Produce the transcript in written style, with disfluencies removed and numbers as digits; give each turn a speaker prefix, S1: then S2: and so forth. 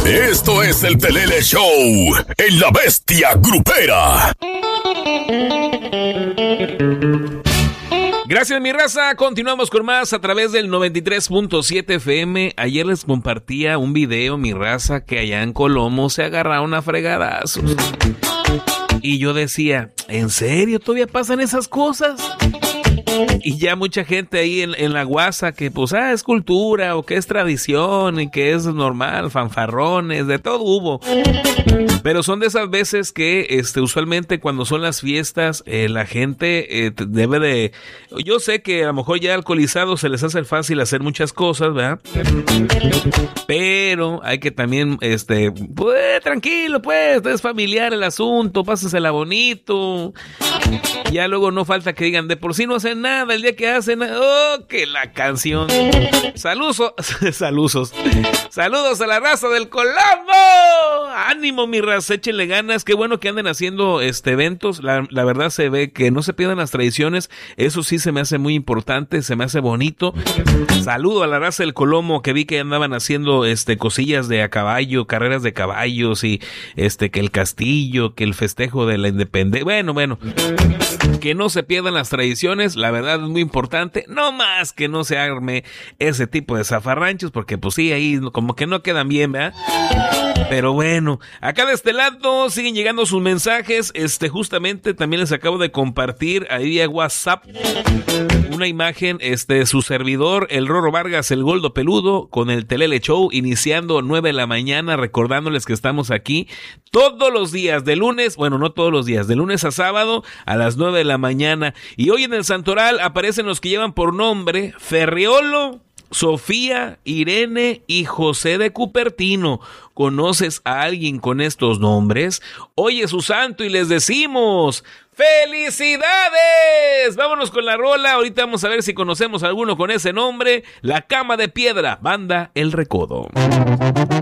S1: Esto es el Telele Show en La Bestia Grupera.
S2: Gracias, mi raza. Continuamos con más a través del 93.7 FM. Ayer les compartía un video, mi raza, que allá en Colomo se agarraron a fregadazos. Y yo decía, ¿en serio todavía pasan esas cosas? Y ya mucha gente ahí en la guasa que pues es cultura o que es tradición y que es normal, fanfarrones, de todo hubo. Pero son de esas veces que usualmente cuando son las fiestas la gente debe de... Yo sé que a lo mejor ya alcoholizados se les hace fácil hacer muchas cosas, ¿verdad? Pero hay que también, pues tranquilo, pues, es familiar el asunto, pásensela bonito. Ya luego no falta que digan, de por sí no hacen nada, el día que hacen, ¡oh, que la canción! Saludos a la raza del Colombo. ¡Ánimo, mi raza! Échenle ganas, qué bueno que anden haciendo eventos, la verdad se ve que no se pierdan las tradiciones, eso sí se me hace muy importante, se me hace bonito. Saludo a la raza del Colombo, que vi que andaban haciendo cosillas de a caballo, carreras de caballos y que el castillo, que el festejo de la independencia, bueno, que no se pierdan las tradiciones, la verdad es muy importante, no más que no se arme ese tipo de zafarranchos, porque pues sí, ahí como que no quedan bien, ¿verdad? Pero bueno, acá de este lado siguen llegando sus mensajes, justamente también les acabo de compartir ahí vía WhatsApp una imagen, su servidor, el Rorro Vargas, el Goldo Peludo, con el Telele Show, iniciando 9 de la mañana, recordándoles que estamos aquí todos los días, de lunes, bueno, no todos los días, de lunes a sábado, a las 9 de la mañana, y hoy en el Santoral aparecen los que llevan por nombre Ferriolo, Sofía, Irene y José de Cupertino. ¿Conoces a alguien con estos nombres? Hoy es su santo y les decimos ¡felicidades! Vámonos con la rola. Ahorita vamos a ver si conocemos a alguno con ese nombre. La Cama de Piedra, banda El Recodo.